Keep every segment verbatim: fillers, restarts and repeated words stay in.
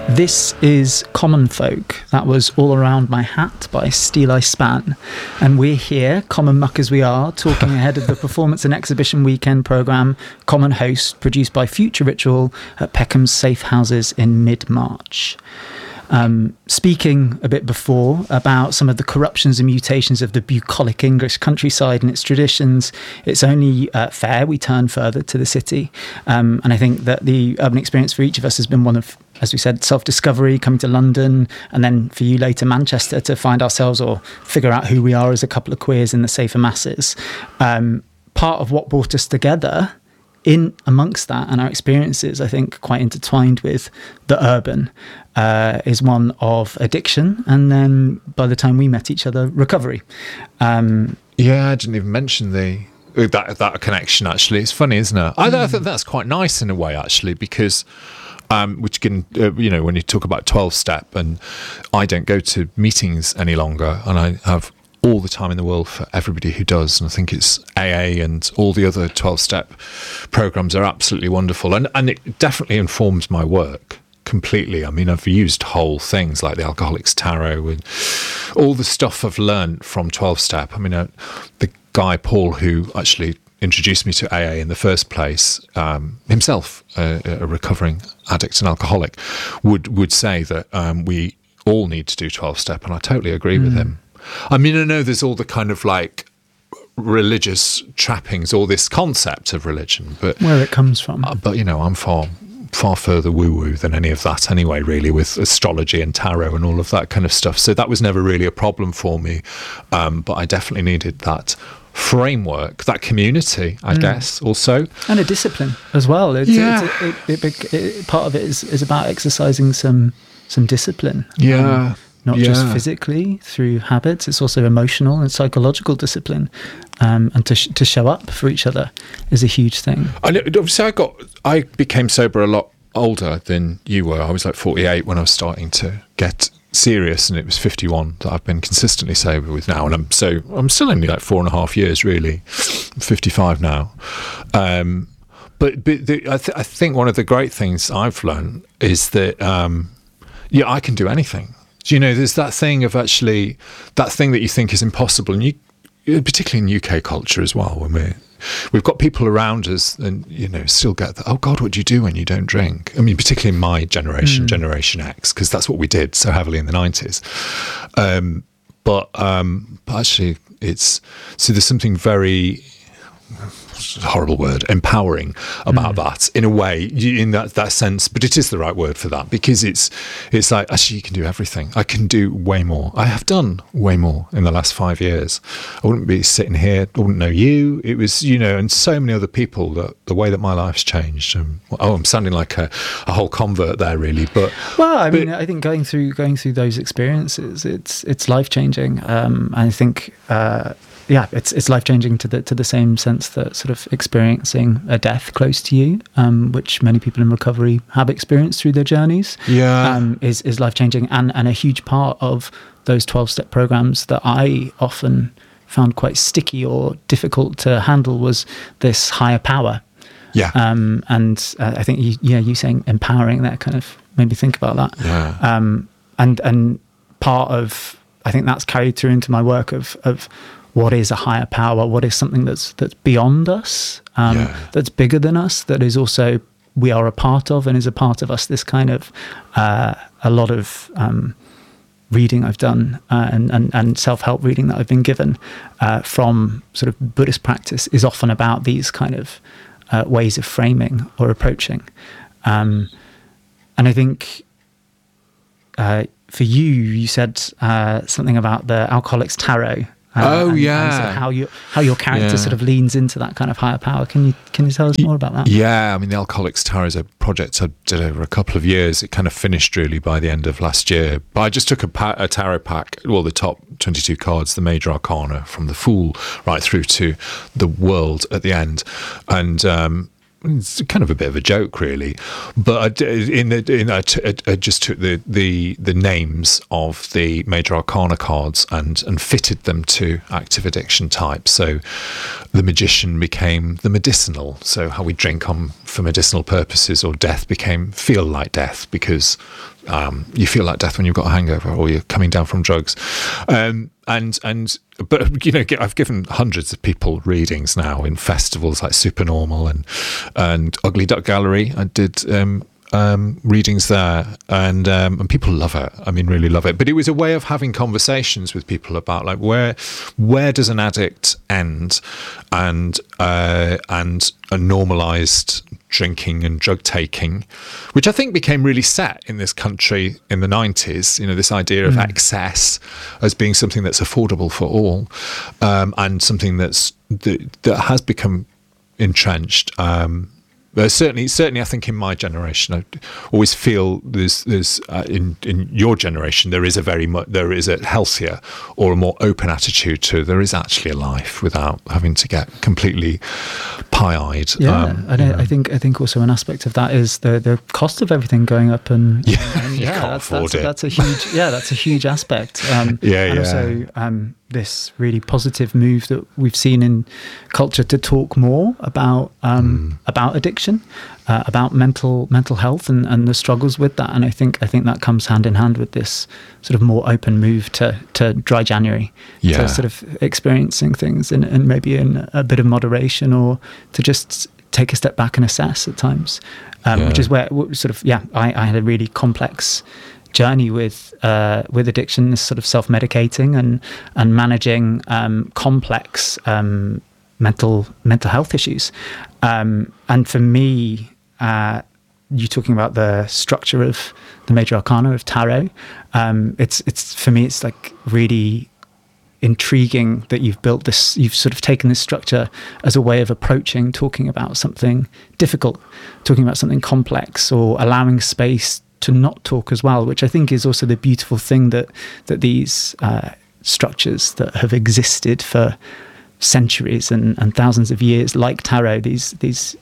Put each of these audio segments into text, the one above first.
This is Common Folk. That was All Around My Hat by Steeleye Span. And we're here, common muck as we are, talking ahead of the Performance and Exhibition Weekend programme, Common Host, produced by Future Ritual at Peckham's Safe Houses in mid-March. Um, speaking a bit before about some of the corruptions and mutations of the bucolic English countryside and its traditions, it's only uh, fair we turn further to the city. Um, and I think that the urban experience for each of us has been one of, as we said, self-discovery, coming to London, and then for you later Manchester, to find ourselves or figure out who we are as a couple of queers in the safer masses. Um, part of what brought us together in amongst that and our experiences, I think, quite intertwined with the urban, uh, is one of addiction. And then by the time we met each other, recovery. Um, yeah, I didn't even mention the that that connection, actually. It's funny, isn't it? I, I think that's quite nice in a way, actually, because um, which can, uh, you know, when you talk about twelve-step, and I don't go to meetings any longer, and I have all the time in the world for everybody who does, and I think it's A A and all the other twelve-step programs are absolutely wonderful, and and it definitely informs my work completely. I mean, I've used whole things like the Alcoholics Tarot and all the stuff I've learned from twelve-step. I mean, uh, the guy Paul who actually introduced me to A A in the first place, um, himself a, a recovering addict and alcoholic, would would say that um, we all need to do twelve-step, and I totally agree mm. with him. I mean, I know there's all the kind of like religious trappings, all this concept of religion, but where it comes from. Uh, but you know, I'm far, far further woo-woo than any of that anyway, really, with astrology and tarot and all of that kind of stuff. So that was never really a problem for me. Um, but I definitely needed that framework, that community, I mm. guess, also. And a discipline as well. It's, yeah. It's, it, it, it, it, part of it is, is about exercising some, some discipline. Yeah. Um, Not yeah. just physically through habits, it's also emotional and psychological discipline. Um, and to sh- to show up for each other is a huge thing. I know, obviously, I got I became sober a lot older than you were. I was like forty-eight when I was starting to get serious, and it was fifty-one that I've been consistently sober with now. And I'm so I'm still only like four and a half years, really. I'm fifty-five now. Um, but but the, I, th- I think one of the great things I've learned is that um, yeah, I can do anything. You know, there's that thing of actually that thing that you think is impossible, and you, particularly in U K culture as well, when we're we've got people around us, and you know, still get that. Oh God, what do you do when you don't drink? I mean, particularly in my generation, mm. Generation X, because that's what we did so heavily in the nineties. Um, but um, but actually, it's so there's something very. Horrible word, empowering about mm. that in a way, in that, that sense, but it is the right word for that, because it's it's like, actually, you can do everything. I can do way more. I have done way more in the last five years. I wouldn't be sitting here, I wouldn't know you. It was, you know, and so many other people, that the way that my life's changed. Um, oh, I'm sounding like a, a whole convert there, really. But well, I but, mean, I think going through going through those experiences, it's it's life changing. Um, I think. Uh, Yeah, it's it's life changing to the to the same sense that sort of experiencing a death close to you, um, which many people in recovery have experienced through their journeys. Yeah, um, is is life changing, and and a huge part of those twelve step programs that I often found quite sticky or difficult to handle was this higher power. Yeah, um, and uh, I think you, yeah, you saying empowering there kind of made me think about that. Yeah, um, and and part of I think that's carried through into my work of of. What is a higher power? What is something that's that's beyond us, um, yeah. that's bigger than us, that is also we are a part of and is a part of us? This kind of uh, a lot of um, reading I've done uh, and, and, and self-help reading that I've been given uh, from sort of Buddhist practice is often about these kind of uh, ways of framing or approaching. Um, and I think uh, for you, you said uh, something about the Alcoholics Tarot. Uh, oh and, yeah, and sort of how you how your character yeah. sort of leans into that kind of higher power. Can you can you tell us more about that? Yeah, I mean, the Alcoholics Tarot is a project I did over a couple of years. It kind of finished really by the end of last year. But I just took a, pa- a tarot pack, well, the top twenty-two cards, the major arcana, from the Fool right through to the World at the end, and. Um, It's kind of a bit of a joke, really, but I, in the, in I, t- I just took the, the the names of the major arcana cards and and fitted them to active addiction types. So, the magician became the medicinal. So how we drink on for medicinal purposes, or death became feel like death because um, you feel like death when you've got a hangover or you're coming down from drugs. Um, and and but you know, I've given hundreds of people readings now in festivals like Supernormal and and Ugly Duck Gallery. I did um, um, readings there, and um, and people love it. I mean, really love it. But it was a way of having conversations with people about like where where does an addict end, and uh, and a normalised drinking and drug taking, which I think became really set in this country in the nineties. You know, this idea of mm. excess as being something that's affordable for all, um, and something that's that, that has become entrenched. Um, But certainly, certainly, I think in my generation, I always feel there's, there's uh, in in your generation, there is a very much there is a healthier or a more open attitude to there is actually a life without having to get completely pie-eyed. Yeah, um, and I, I think I think also an aspect of that is the the cost of everything going up, and yeah, and, you yeah can't that's, afford that's, it. that's a huge yeah, that's a huge aspect. Um, yeah, and yeah. also um, this really positive move that we've seen in culture to talk more about um, mm. about addiction, uh, about mental mental health, and, and the struggles with that. And I think I think that comes hand in hand with this sort of more open move to to Dry January, yeah. to sort of experiencing things in, and maybe in a bit of moderation, or to just take a step back and assess at times, um, yeah. which is where sort of yeah I, I had a really complex journey with uh, with addiction, this sort of self-medicating and and managing um, complex um, mental mental health issues. Um, and for me, uh, you talking about the structure of the major arcana of tarot. Um, it's it's for me, it's like really intriguing that you've built this. You've sort of taken this structure as a way of approaching talking about something difficult, talking about something complex, or allowing space to not talk as well, which I think is also the beautiful thing that that these uh, structures that have existed for centuries and, and thousands of years, like tarot, these these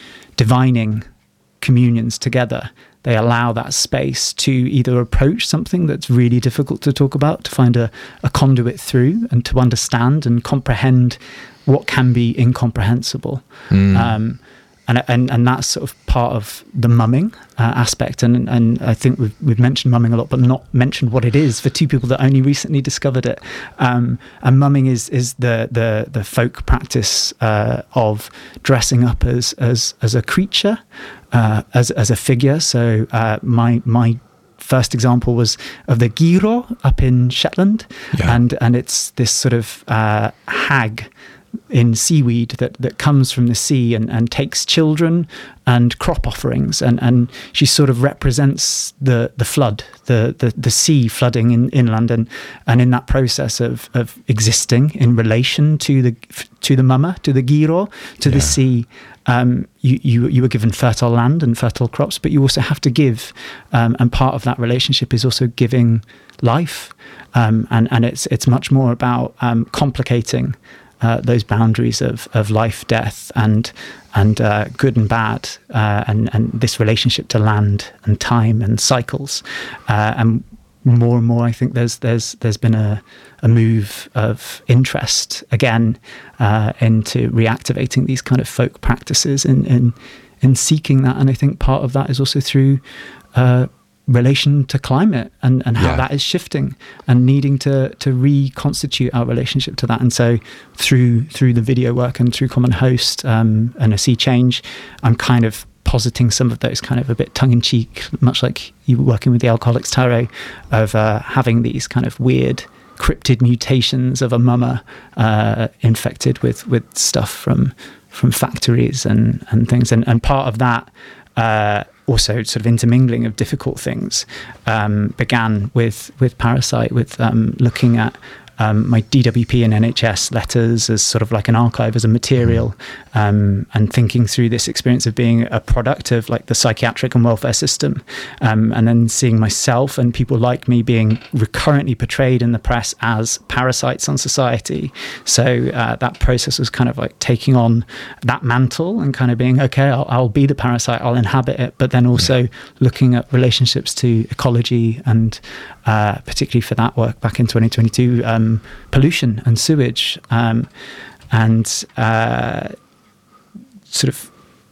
divining communions together, they allow that space to either approach something that's really difficult to talk about, to find a, a conduit through, and to understand and comprehend what can be incomprehensible. Mm. Um, And, and and that's sort of part of the mumming uh, aspect, and and I think we've we've mentioned mumming a lot, but not mentioned what it is for two people that only recently discovered it. Um, and mumming is is the the the folk practice uh, of dressing up as as as a creature, uh, as as a figure. So uh, my my. first example was of the Giro up in Shetland, yeah. and and it's this sort of uh, hag in seaweed that, that comes from the sea and, and takes children and crop offerings, and, and she sort of represents the the flood, the the, the sea flooding in inland, and, and in that process of, of existing in relation to the to the mama, to the Giro, to yeah. the sea. Um, you, you you were given fertile land and fertile crops, but you also have to give, um, and part of that relationship is also giving life, um, and and it's it's much more about um, complicating Uh, those boundaries of, of life, death, and and uh, good and bad, uh, and and this relationship to land and time and cycles, uh, and more and more, I think there's there's there's been a a move of interest again uh, into reactivating these kind of folk practices in in in seeking that, and I think part of that is also through Uh, relation to climate and, and how yeah. that is shifting, and needing to to reconstitute our relationship to that. And so through through the video work and through Common Host um, and a Sea Change, I'm kind of positing some of those kind of a bit tongue-in-cheek, much like you were working with the Alcoholics Tarot, of uh, having these kind of weird cryptid mutations of a mama uh, infected with with stuff from from factories and and things, and, and part of that uh, also sort of intermingling of difficult things um, began with with Parasite, with um, looking at um, my D W P and N H S letters as sort of like an archive, as a material, um, and thinking through this experience of being a product of like the psychiatric and welfare system, um, and then seeing myself and people like me being recurrently portrayed in the press as parasites on society. So uh, that process was kind of like taking on that mantle and kind of being, okay, I'll, I'll be the parasite, I'll inhabit it, but then also yeah. looking at relationships to ecology, and uh, particularly for that work back in twenty twenty-two, um, pollution and sewage, um, and uh, sort of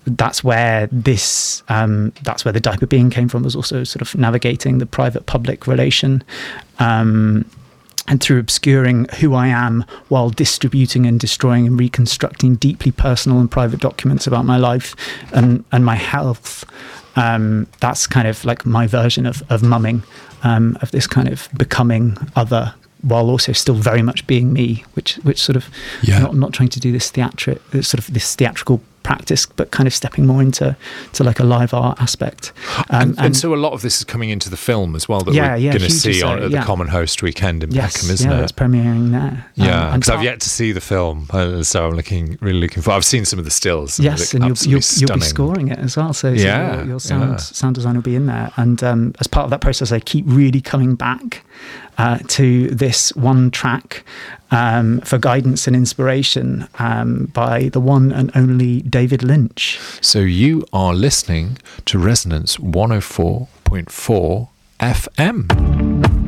that's where this um, that's where the diaper being came from, was also sort of navigating the private public relation. Um, and through obscuring who I am while distributing and destroying and reconstructing deeply personal and private documents about my life and, and my health. Um, that's kind of like my version of, of mumming, um, of this kind of becoming other, while also still very much being me, which which sort of yeah. not not trying to do this theatric, sort of this theatrical practice, but kind of stepping more into to like a live art aspect. Um, and, and, and so a lot of this is coming into the film as well that yeah, we're yeah, going to see so, on at yeah. the Common Host weekend in yes, Peckham, isn't yeah, it? It's premiering there. Yeah, um, because I've yet to see the film, uh, so I'm looking really looking for. I've seen some of the stills. And yes, and you'll, you'll, you'll be scoring it as well. So, so yeah, your, your sound yeah. sound design will be in there. And um, as part of that process, I keep really coming back uh, to this one track um, for guidance and inspiration um, by the one and only David Lynch. So you are listening to Resonance one oh four point four F M.